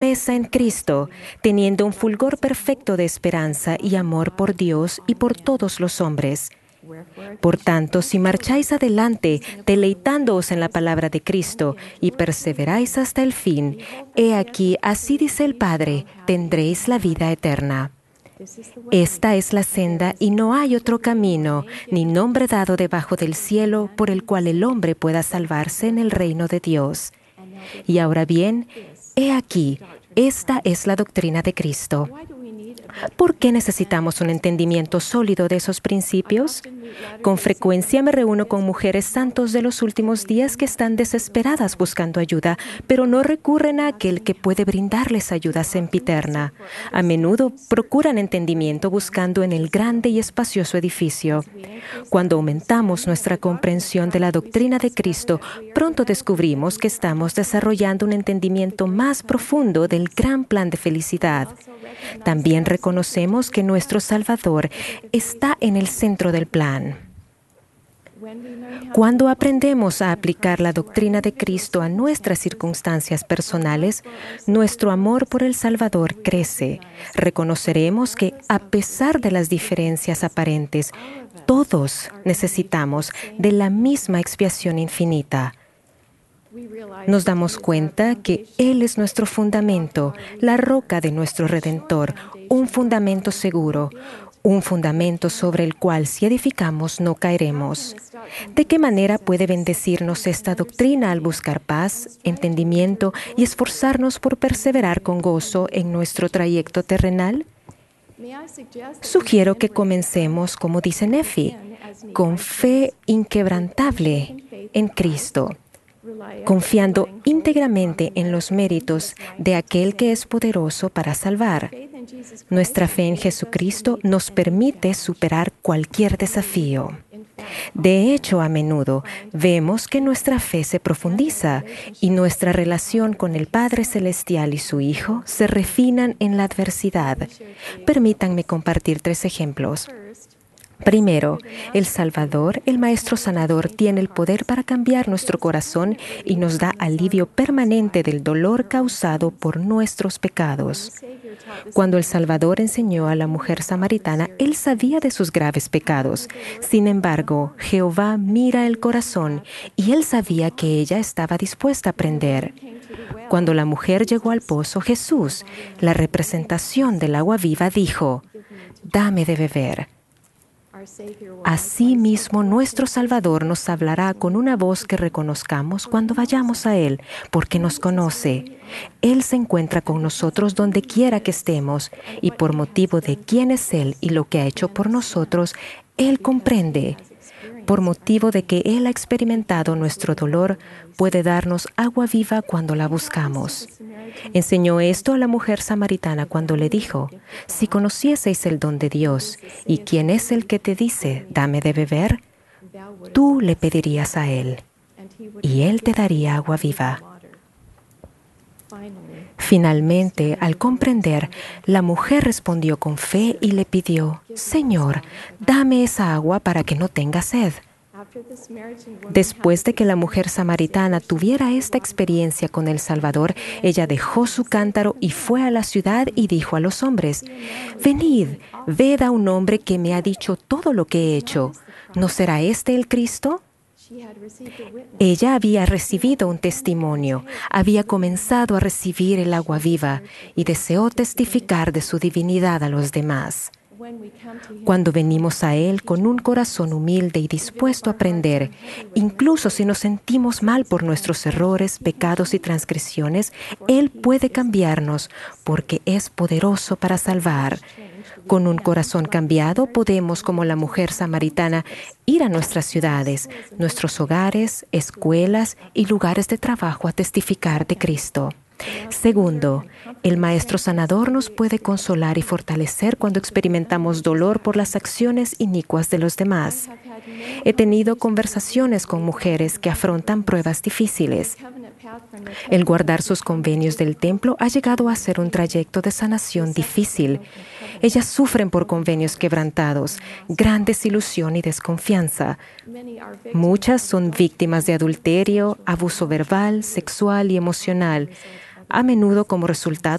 firmeza en Cristo, teniendo un fulgor perfecto de esperanza y amor por Dios y por todos los hombres. Por tanto, si marcháis adelante, deleitándoos en la palabra de Cristo, y perseveráis hasta el fin, he aquí, así dice el Padre, tendréis la vida eterna. Esta es la senda y no hay otro camino, ni nombre dado debajo del cielo por el cual el hombre pueda salvarse en el reino de Dios. Y ahora bien, he aquí, esta es la doctrina de Cristo. ¿Por qué necesitamos un entendimiento sólido de esos principios? Con frecuencia me reúno con mujeres santos de los últimos días que están desesperadas buscando ayuda, pero no recurren a aquel que puede brindarles ayuda sempiterna. A menudo procuran entendimiento buscando en el grande y espacioso edificio. Cuando aumentamos nuestra comprensión de la doctrina de Cristo, pronto descubrimos que estamos desarrollando un entendimiento más profundo del gran plan de felicidad. También reconocemos que nuestro Salvador está en el centro del plan. Cuando aprendemos a aplicar la doctrina de Cristo a nuestras circunstancias personales, nuestro amor por el Salvador crece. Reconoceremos que, a pesar de las diferencias aparentes, todos necesitamos de la misma expiación infinita. Nos damos cuenta que Él es nuestro fundamento, la roca de nuestro Redentor, un fundamento seguro, un fundamento sobre el cual si edificamos no caeremos. ¿De qué manera puede bendecirnos esta doctrina al buscar paz, entendimiento y esforzarnos por perseverar con gozo en nuestro trayecto terrenal? Sugiero que comencemos, como dice Nefi, con fe inquebrantable en Cristo, confiando íntegramente en los méritos de aquel que es poderoso para salvar. Nuestra fe en Jesucristo nos permite superar cualquier desafío. De hecho, a menudo vemos que nuestra fe se profundiza y nuestra relación con el Padre Celestial y su Hijo se refinan en la adversidad. Permítanme compartir 3 ejemplos. Primero, el Salvador, el Maestro Sanador, tiene el poder para cambiar nuestro corazón y nos da alivio permanente del dolor causado por nuestros pecados. Cuando el Salvador enseñó a la mujer samaritana, él sabía de sus graves pecados. Sin embargo, Jehová mira el corazón y él sabía que ella estaba dispuesta a aprender. Cuando la mujer llegó al pozo, Jesús, la representación del agua viva, dijo: «Dame de beber». Asimismo, nuestro Salvador nos hablará con una voz que reconozcamos cuando vayamos a Él, porque nos conoce. Él se encuentra con nosotros donde quiera que estemos, y por motivo de quién es Él y lo que ha hecho por nosotros, Él comprende. Por motivo de que Él ha experimentado nuestro dolor, puede darnos agua viva cuando la buscamos. Enseñó esto a la mujer samaritana cuando le dijo: «Si conocieseis el don de Dios, y quién es el que te dice, dame de beber, tú le pedirías a Él, y Él te daría agua viva». Finalmente, al comprender, la mujer respondió con fe y le pidió: «Señor, dame esa agua para que no tenga sed». Después de que la mujer samaritana tuviera esta experiencia con el Salvador, ella dejó su cántaro y fue a la ciudad y dijo a los hombres: «Venid, ved a un hombre que me ha dicho todo lo que he hecho. ¿No será este el Cristo?». Ella había recibido un testimonio, había comenzado a recibir el agua viva y deseó testificar de su divinidad a los demás. Cuando venimos a Él con un corazón humilde y dispuesto a aprender, incluso si nos sentimos mal por nuestros errores, pecados y transgresiones, Él puede cambiarnos porque es poderoso para salvar. Con un corazón cambiado podemos, como la mujer samaritana, ir a nuestras ciudades, nuestros hogares, escuelas y lugares de trabajo a testificar de Cristo. Segundo, el Maestro Sanador nos puede consolar y fortalecer cuando experimentamos dolor por las acciones inicuas de los demás. He tenido conversaciones con mujeres que afrontan pruebas difíciles. El guardar sus convenios del templo ha llegado a ser un trayecto de sanación difícil. Ellas sufren por convenios quebrantados, gran desilusión y desconfianza. Muchas son víctimas de adulterio, abuso verbal, sexual y emocional, a menudo como resultado